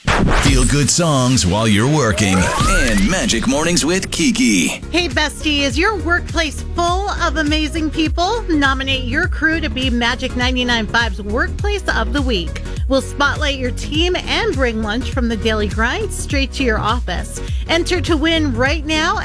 Feel good songs while you're working. And Magic Mornings with Kiki. Hey, bestie, is your workplace full of amazing people? Nominate your crew to be Magic 99.5's Workplace of the Week. We'll spotlight your team and bring lunch from the Daily Grind straight to your office. Enter to win right now